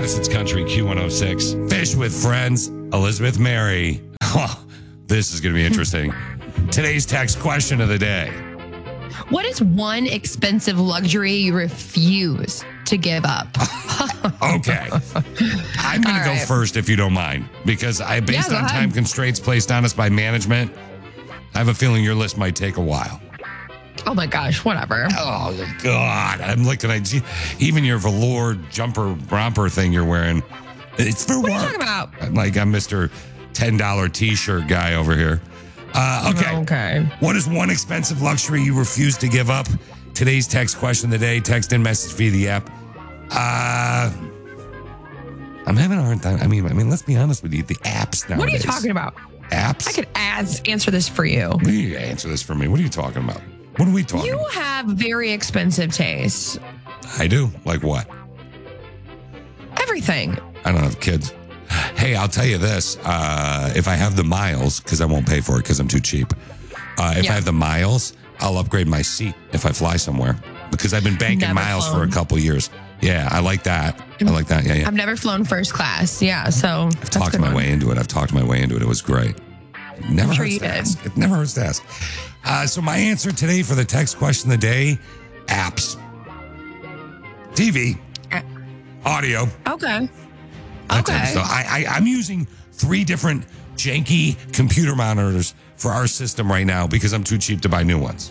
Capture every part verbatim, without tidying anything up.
Madison's Country, Q one oh six. Fish with Friends, Elizabeth Mary. Oh, this is going to be interesting. Today's text question of the day. What is one expensive luxury you refuse to give up? Okay. I'm going to go right. first if you don't mind, because I, based Yeah, on go time ahead. constraints placed on us by management, I have a feeling your list might take a while. Oh my gosh, whatever. Oh, God. I'm looking at even your velour jumper romper thing you're wearing. It's for What work. are you talking about? I'm like, I'm Mister ten dollars t-shirt guy over here. Uh, okay. Okay. What is one expensive luxury you refuse to give up? Today's text question of the day. Text and message via the app. Uh, I'm having a hard time. I mean, I mean, let's be honest with you. The apps nowadays. What are you talking about? Apps? I could ask, answer this for you. What do you answer this for me? What are you talking about? What are we talking You about? have very expensive tastes. I do? Like what? Everything. I don't have kids. Hey, I'll tell you this. Uh, if I have the miles, because I won't pay for it because I'm too cheap. Uh, if Yeah. I have the miles, I'll upgrade my seat if I fly somewhere because I've been banking Never miles flown. for a couple years. Yeah, I like that. I like that. Yeah, yeah. I've never flown first class. Yeah, so I've talked my way into it. I've talked my way into it. It was great. Never I'm sure hurts you to did. ask. It never hurts to ask. Uh, so my answer today for the text question of the day, apps. T V. Audio. Okay. That type of Okay. stuff. I, I, I'm using three different janky computer monitors for our system right now because I'm too cheap to buy new ones.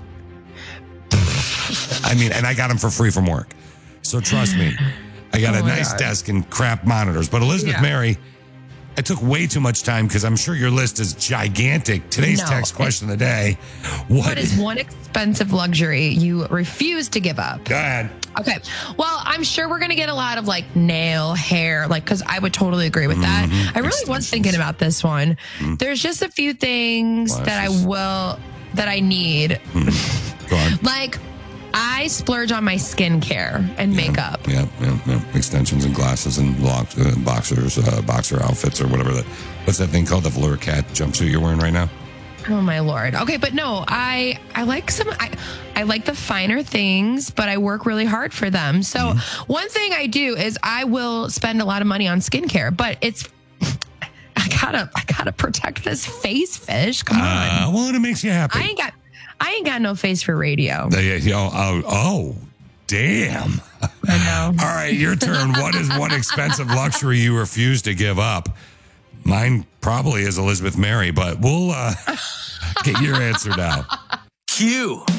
I mean, and I got them for free from work. So trust me, I got Oh a my nice God. desk and crap monitors. But Elizabeth Yeah. Mary, I took way too much time because I'm sure your list is gigantic. Today's No. text question of the day. What, What is one expensive luxury you refuse to give up? Go ahead. Okay. Well, I'm sure we're going to get a lot of like nail, hair, like, because I would totally agree with that. Mhm. I really was Extensions. thinking about this one. Mhm. There's just a few things that I Glasses. will, that I need. Go on. Like, I splurge on my skincare and makeup. Yeah, yeah, yeah. Extensions and glasses and lock, uh, boxers, uh, boxer outfits or whatever. That, what's that thing called? The velour cat jumpsuit you're wearing right now? Oh my lord. Okay, but no, I I like some I I like the finer things, but I work really hard for them. So Mm-hmm. one thing I do is I will spend a lot of money on skincare, but it's I gotta I gotta protect this face, fish. Come on. Uh, well, and it makes you happy. I ain't got I ain't got no face for radio. Uh, yeah, yeah, oh, oh, oh, damn. I know. All right, your turn. What is one expensive luxury you refuse to give up? Mine probably is Elizabeth Mary, but we'll uh, get your answer now. Q.